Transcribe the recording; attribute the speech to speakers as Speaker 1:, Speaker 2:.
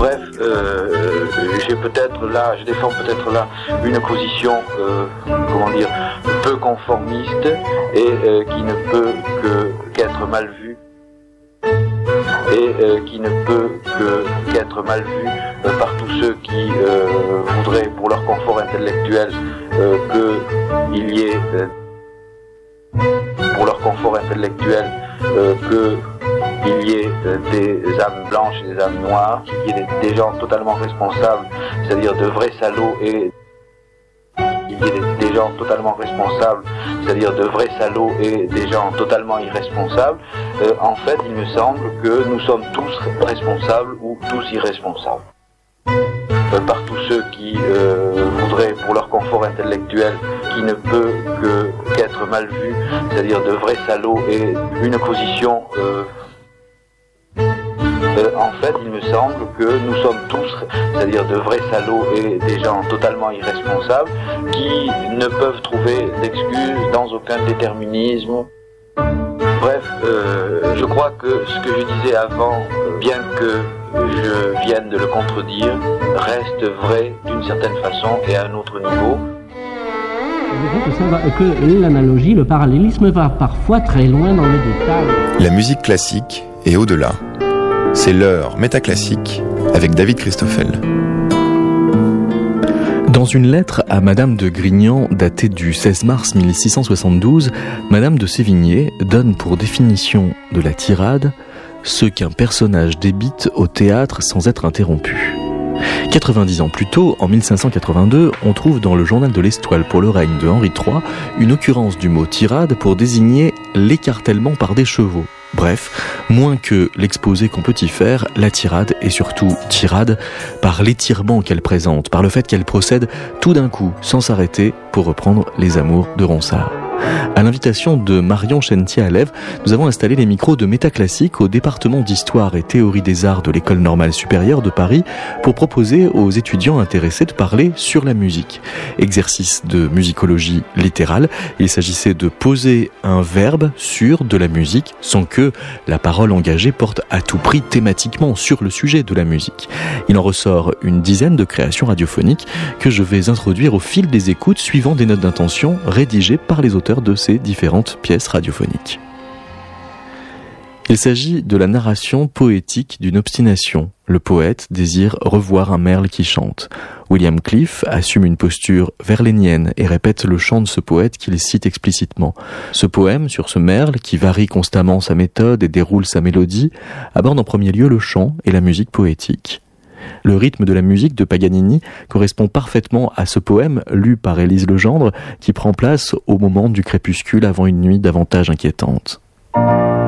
Speaker 1: Bref, je défends peut-être là une position, peu conformiste et qui ne peut qu'être mal vue. Par tous ceux qui voudraient, pour leur confort intellectuel, qu'il y ait des âmes blanches et des âmes noires, qu'il y ait des gens totalement responsables, c'est-à-dire de vrais salauds et des gens totalement irresponsables. En fait, il me semble que nous sommes tous responsables ou tous irresponsables. Par tous ceux qui voudraient, pour leur confort intellectuel, qui ne peut qu'être mal vu, c'est-à-dire de vrais salauds et une position... en fait, il me semble que nous sommes tous, c'est-à-dire de vrais salauds et des gens totalement irresponsables, qui ne peuvent trouver d'excuses dans aucun déterminisme. Bref, je crois que ce que je disais avant, bien que je vienne de le contredire, reste vrai d'une certaine façon et à un autre niveau.
Speaker 2: Que l'analogie, le parallélisme va parfois très loin dans le détail.
Speaker 3: La musique classique et au-delà. C'est l'heure métaclassique avec David Christoffel.
Speaker 4: Dans une lettre à Madame de Grignan datée du 16 mars 1672, Madame de Sévigné donne pour définition de la tirade ce qu'un personnage débite au théâtre sans être interrompu. 90 ans plus tôt, en 1582, on trouve dans le journal de l'Estoile pour le règne de Henri III une occurrence du mot tirade pour désigner l'écartèlement par des chevaux. Bref, moins que l'exposé qu'on peut y faire, la tirade est surtout tirade par l'étirement qu'elle présente, par le fait qu'elle procède tout d'un coup, sans s'arrêter, pour reprendre les amours de Ronsard. À l'invitation de Marion Chentier-Alève, nous avons installé les micros de Métaclassique au département d'Histoire et Théorie des Arts de l'École Normale Supérieure de Paris pour proposer aux étudiants intéressés de parler sur la musique. Exercice de musicologie littérale, il s'agissait de poser un verbe sur de la musique sans que la parole engagée porte à tout prix thématiquement sur le sujet de la musique. Il en ressort une dizaine de créations radiophoniques que je vais introduire au fil des écoutes suivant des notes d'intention rédigées par les auteurs de ces différentes pièces radiophoniques. Il s'agit de la narration poétique d'une obstination. Le poète désire revoir un merle qui chante. William Cliff assume une posture verlainienne et répète le chant de ce poète qu'il cite explicitement. Ce poème sur ce merle, qui varie constamment sa méthode et déroule sa mélodie, aborde en premier lieu le chant et la musique poétique. Le rythme de la musique de Paganini correspond parfaitement à ce poème lu par Élise Legendre qui prend place au moment du crépuscule avant une nuit davantage inquiétante.